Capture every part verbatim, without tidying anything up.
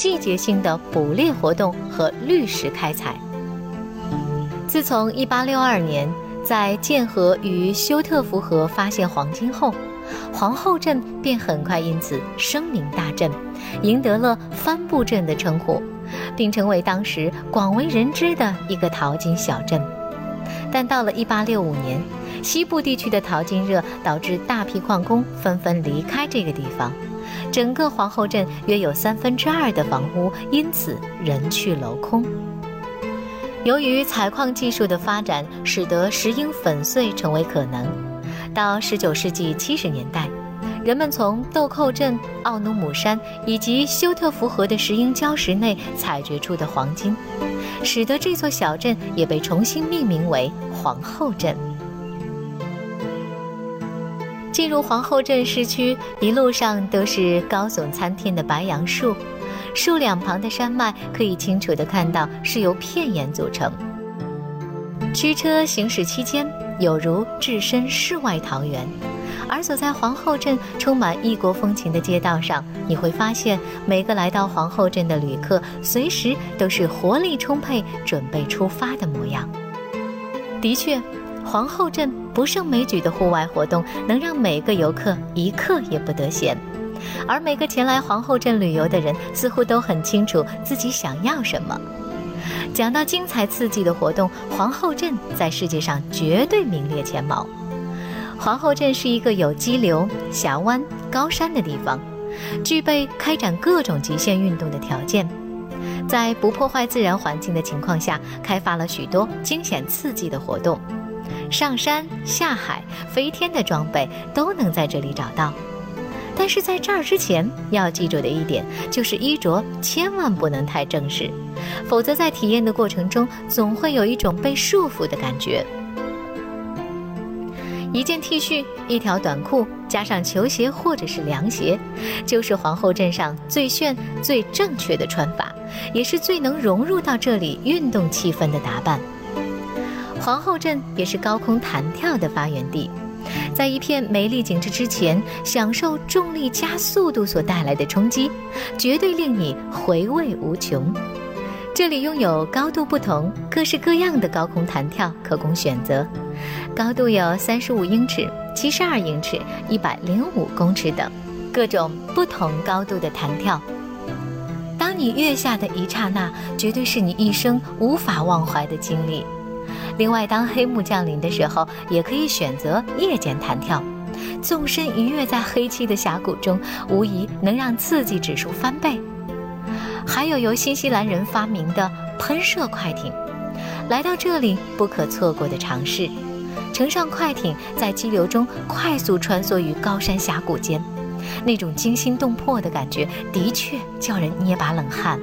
季节性的捕猎活动和绿石开采。自从一八六二年在剑河与休特福河发现黄金后，皇后镇便很快因此声名大振，赢得了帆布镇的称呼，并成为当时广为人知的一个淘金小镇。但到了一八六五年，西部地区的淘金热导致大批矿工纷纷离开这个地方，整个皇后镇约有三分之二的房屋因此人去楼空。由于采矿技术的发展，使得石英粉碎成为可能。到十九世纪七十年代，人们从豆蔻镇、奥努姆山以及休特福河的石英礁石内采掘出的黄金，使得这座小镇也被重新命名为皇后镇。进入皇后镇市区，一路上都是高耸参天的白杨树，树两旁的山脉可以清楚地看到是由片岩组成。驱车行驶期间，有如置身世外桃源。而走在皇后镇充满异国风情的街道上，你会发现每个来到皇后镇的旅客随时都是活力充沛，准备出发的模样。的确，皇后镇不胜枚举的户外活动能让每个游客一刻也不得闲，而每个前来皇后镇旅游的人似乎都很清楚自己想要什么。讲到精彩刺激的活动，皇后镇在世界上绝对名列前茅。皇后镇是一个有激流、峡湾、高山的地方，具备开展各种极限运动的条件。在不破坏自然环境的情况下，开发了许多惊险刺激的活动，上山、下海、飞天的装备都能在这里找到。但是在这儿之前，要记住的一点就是衣着千万不能太正式，否则在体验的过程中总会有一种被束缚的感觉。一件 T 恤、一条短裤，加上球鞋或者是凉鞋，就是皇后镇上最炫、最正确的穿法，也是最能融入到这里运动气氛的打扮。皇后镇也是高空弹跳的发源地，在一片美丽景致之前，享受重力加速度所带来的冲击，绝对令你回味无穷。这里拥有高度不同、各式各样的高空弹跳可供选择，高度有三十五英尺、七十二英尺、一百零五公尺等，各种不同高度的弹跳。当你跃下的一刹那，绝对是你一生无法忘怀的经历。另外，当黑幕降临的时候，也可以选择夜间弹跳，纵身一跃在黑漆的峡谷中，无疑能让刺激指数翻倍。还有由新西兰人发明的喷射快艇，来到这里不可错过的尝试。乘上快艇，在激流中快速穿梭于高山峡谷间，那种惊心动魄的感觉的确叫人捏把冷汗。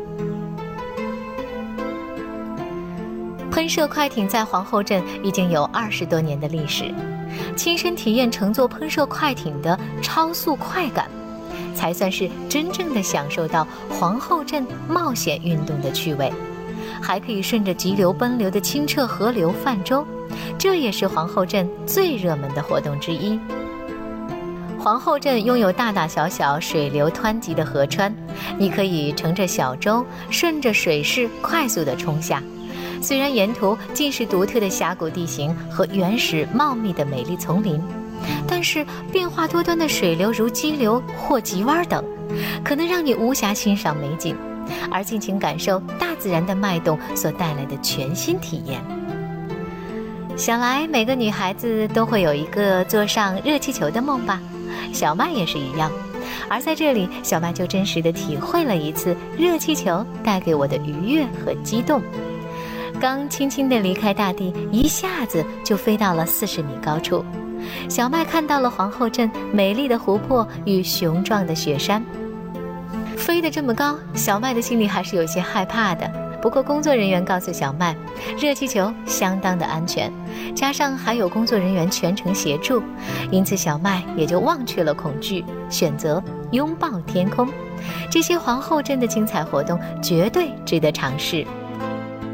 喷射快艇在皇后镇已经有二十多年的历史，亲身体验乘坐喷射快艇的超速快感，才算是真正的享受到皇后镇冒险运动的趣味。还可以顺着急流奔流的清澈河流泛舟，这也是皇后镇最热门的活动之一。皇后镇拥有大大小小水流湍急的河川，你可以乘着小舟顺着水势快速地冲下。虽然沿途尽是独特的峡谷地形和原始茂密的美丽丛林，但是变化多端的水流如激流或急弯等，可能让你无暇欣赏美景，而尽情感受大自然的脉动所带来的全新体验。想来每个女孩子都会有一个坐上热气球的梦吧，小麦也是一样。而在这里，小麦就真实地体会了一次热气球带给我的愉悦和激动。刚轻轻地离开大地，一下子就飞到了四十米高处。小麦看到了皇后镇美丽的湖泊与雄壮的雪山。飞得这么高，小麦的心里还是有些害怕的。不过工作人员告诉小麦，热气球相当的安全，加上还有工作人员全程协助，因此小麦也就忘却了恐惧，选择拥抱天空。这些皇后镇的精彩活动绝对值得尝试。